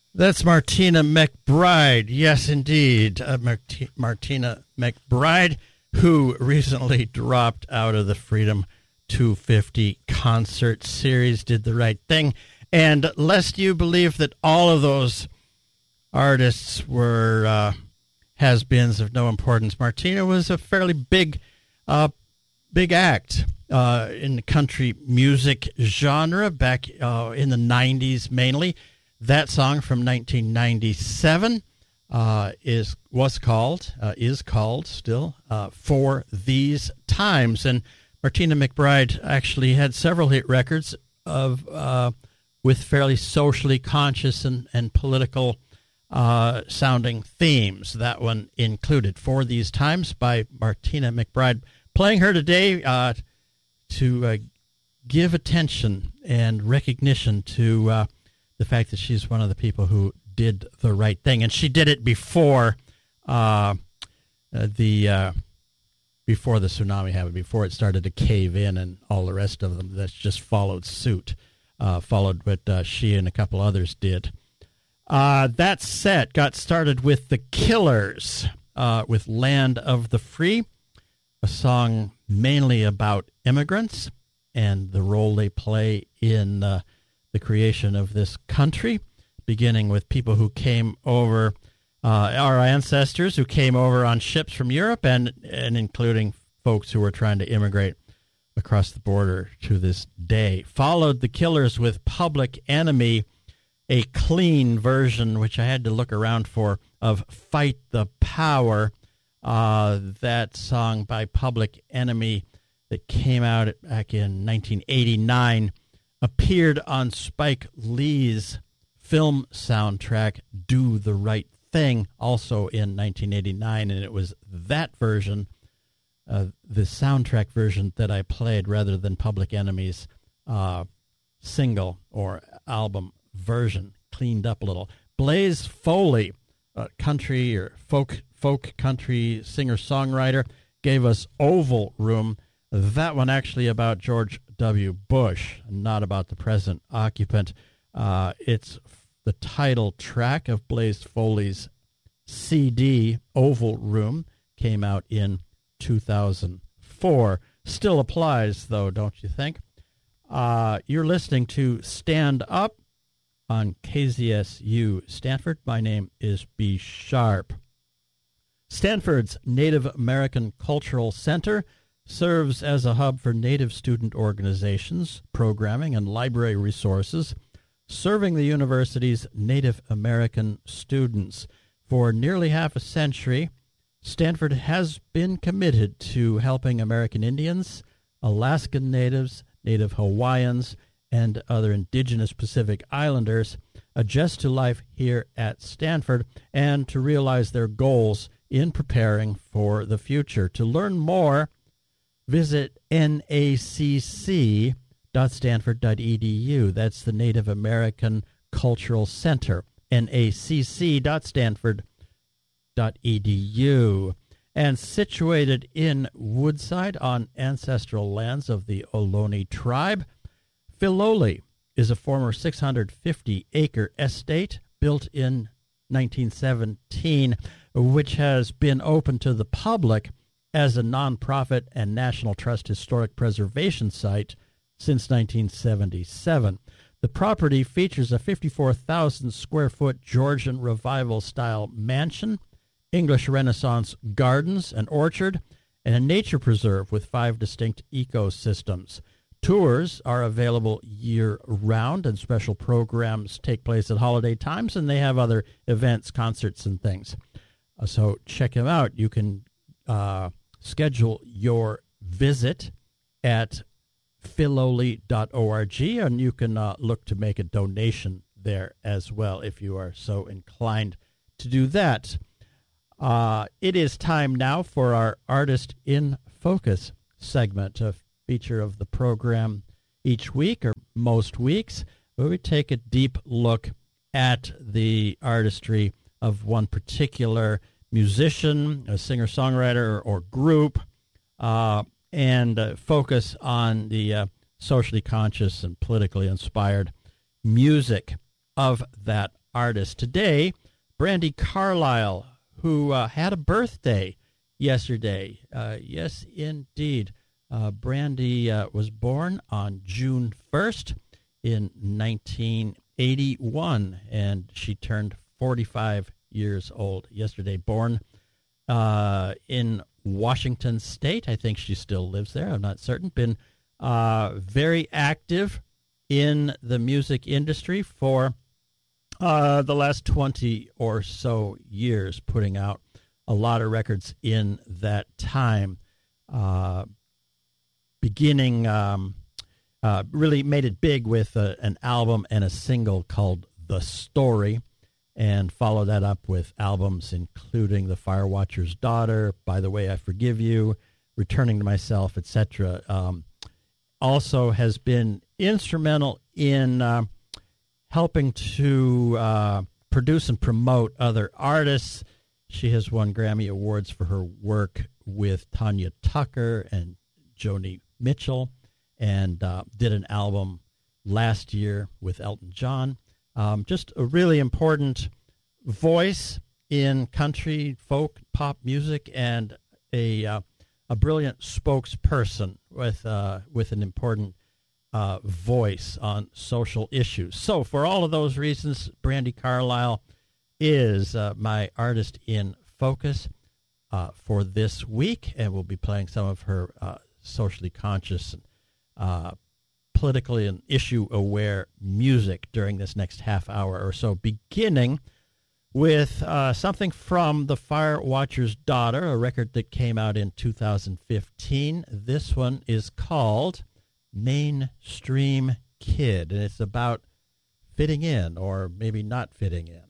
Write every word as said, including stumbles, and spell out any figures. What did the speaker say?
That's Martina McBride. Yes, indeed. Uh, Marti- Martina McBride, who recently dropped out of the Freedom two fifty concert series, did the right thing. And lest you believe that all of those artists were uh, has-beens of no importance, Martina was a fairly big, uh, big act uh, in the country music genre back uh, in the nineties mainly. That song from nineteen ninety-seven uh, is was called, uh, is called still, uh, For These Times. And Martina McBride actually had several hit records of uh, with fairly socially conscious and, and political uh, sounding themes. That one included For These Times by Martina McBride. Playing her today uh, to uh, give attention and recognition to uh, the fact that she's one of the people who did the right thing. And she did it before uh, uh, the... Uh, before the tsunami happened, before it started to cave in and all the rest of them that just followed suit, uh, followed what uh, she and a couple others did. Uh, that set got started with the Killers, uh, with Land of the Free, a song mainly about immigrants and the role they play in uh, the creation of this country, beginning with people who came over Uh, our ancestors who came over on ships from Europe, and and including folks who were trying to immigrate across the border to this day. Followed the Killers with Public Enemy, a clean version, which I had to look around for, of Fight the Power, uh, that song by Public Enemy that came out back in nineteen eighty-nine, appeared on Spike Lee's film soundtrack, Do the Right Thing, also in nineteen eighty-nine, and it was that version, uh, the soundtrack version, that I played rather than Public Enemy's uh, single or album version, cleaned up a little. Blaze Foley, a country or folk folk country singer-songwriter, gave us Oval Room. That one actually about George W. Bush, not about the present occupant. Uh, it's the title track of Blaze Foley's C D, Oval Room, came out in two thousand four. Still applies, though, don't you think? Uh, you're listening to Stand Up on K Z S U Stanford. My name is B. Sharp. Stanford's Native American Cultural Center serves as a hub for Native student organizations, programming, and library resources, serving the university's Native American students. For nearly half a century, Stanford has been committed to helping American Indians, Alaskan Natives, Native Hawaiians, and other indigenous Pacific Islanders adjust to life here at Stanford and to realize their goals in preparing for the future. To learn more, visit N A C C dot stanford dot e d u. That's the Native American Cultural Center, N A C C dot stanford dot e d u. And situated in Woodside on ancestral lands of the Ohlone tribe, Filoli is a former six hundred fifty acre estate built in nineteen seventeen, which has been open to the public as a nonprofit and National Trust Historic Preservation Site since nineteen seventy-seven. The property features a fifty-four thousand square foot Georgian Revival-style mansion, English Renaissance gardens, an orchard, and a nature preserve with five distinct ecosystems. Tours are available year-round, and special programs take place at holiday times, and they have other events, concerts, and things. Uh, so check them out. You can uh, schedule your visit at filoli dot org, and you can uh, look to make a donation there as well if you are so inclined to do that. Uh, it is time now for our Artist in Focus segment, a feature of the program each week or most weeks, where we take a deep look at the artistry of one particular musician, a singer-songwriter, or, or group, uh, and uh, focus on the uh, socially conscious and politically inspired music of that artist. Today, Brandi Carlile, who uh, had a birthday yesterday. Uh, yes, indeed. Uh, Brandi uh, was born on June first in nineteen eighty-one, and she turned forty-five years old yesterday. Born uh, in Washington State. I think she still lives there. I'm not certain. Been uh, very active in the music industry for uh, the last twenty or so years, putting out a lot of records in that time. Uh, beginning, um, uh, really made it big with a, an album and a single called The Story, and followed that up with albums including The Firewatcher's Daughter, By the Way I Forgive You, Returning to Myself, et cetera. Um, also has been instrumental in uh, helping to uh, produce and promote other artists. She has won Grammy Awards for her work with Tanya Tucker and Joni Mitchell, and uh, did an album last year with Elton John. Um, just a really important voice in country, folk, pop music, and a uh, a brilliant spokesperson with uh, with an important uh, voice on social issues. So, for all of those reasons, Brandi Carlile is uh, my artist in focus uh, for this week, and we'll be playing some of her uh, socially conscious, uh, politically and issue-aware music during this next half hour or so, beginning with uh, something from The Firewatcher's Daughter, a record that came out in two thousand fifteen. This one is called Mainstream Kid, and it's about fitting in or maybe not fitting in.